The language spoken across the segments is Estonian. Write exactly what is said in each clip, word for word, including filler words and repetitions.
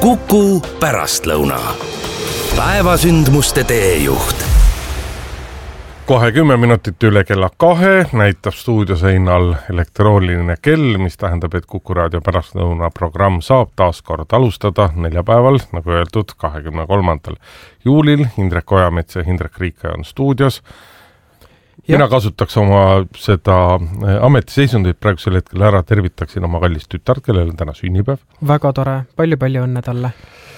Kuku pärastlõuna. Päevasündmuste teejuht. Kohe kümme minutit üle kella kahe näitab stuudioseinal elektrooniline kell, mis tähendab, et Kuku raadio pärastlõuna programm saab taas kord alustada neljapäeval, nagu öeldud, kahekümne kolmandal juulil. Indrek Ojamets ja Indrek Riika on stuudios. Mina kasutaks oma seda ametiseisundit praegusel hetkel ära, tervitaksin oma kallist tütart, kellel on täna sünnipäev. Väga tore, palju-palju õnne talle.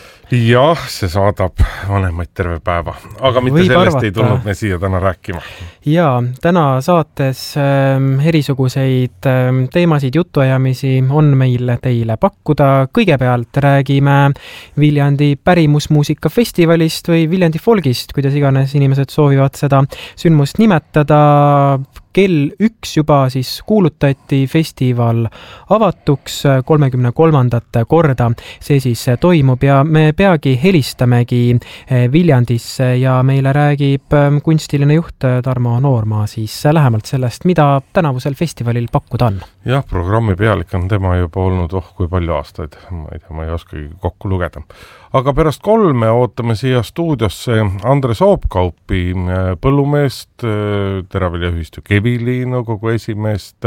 Jah, see saadab vanemaid terve päeva, aga mitte Võib sellest arvata. ei tulnud me siia täna rääkima. Ja täna saates ähm, erisuguseid ähm, teemasid, jutuajamisi on meil teile pakkuda. Kõigepealt räägime Viljandi pärimusmuusikafestivalist või Viljandi folgist, kuidas iganes inimesed soovivad seda sündmust nimetada. Kell üks juba siis kuulutati festival avatuks kolmekümne kolmandat korda. See siis toimub ja me peagi helistamegi Viljandisse ja meile räägib kunstiline juht Tarmo Noormaa siis lähemalt sellest, mida tänavusel festivalil pakkuda on. Jah, programmi pealik on tema juba olnud oh kui palju aastaid. Ma ei tea, ma ei oskagi kokku lugeda. Aga pärast kolme ootame siia stuudiosse Andre Soopkaupi, põllumeest, Teraviljaühistu Kevili nõukogu esimeest.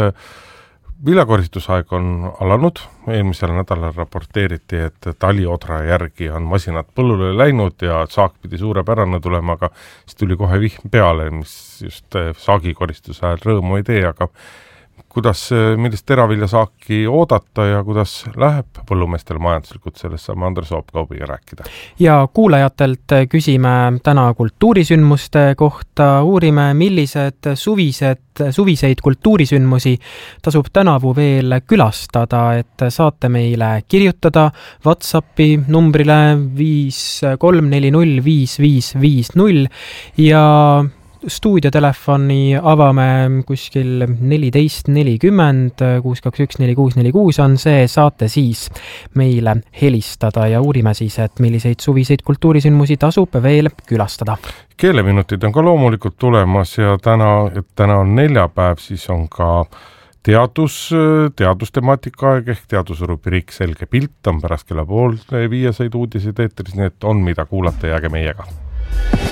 Viljakoristusaeg on alanud. Eelmisel nädalal raporteeriti, et taliodra järgi on masinad põllule läinud ja saak pidi suurepärane tulema, aga siis tuli kohe vihm peale, mis just saagikoristus ajal rõõmu ei tee, aga kuidas, millist teraviljasaaki oodata ja kuidas läheb põllumeestel majanduslikult, sellest saame Andre Soopkaubiga rääkida. Ja kuulajatelt küsime täna kultuurisündmuste kohta, uurime, millised suvised, suviseid kultuurisündmusi tasub tänavu veel külastada, et saate meile kirjutada WhatsAppi numbrile viis kolm neli null viis viis viis null ja stuudiotelefoni avame kuskil neliteist nelikümmend kuus kaks üks neli kuus neli kuus on see, saate siis meile helistada ja uurime siis, et milliseid suviseid kultuurisündmusi tasub veel külastada. Keeleminutid on ka loomulikult tulemas ja täna, et täna on neljapäev, siis on ka teadus, teadustemaatika aeg ehk teadusrubriik Selge pilt on pärast kella pool viiesaid uudiseid eetris, nii et on mida kuulata, jääge meiega.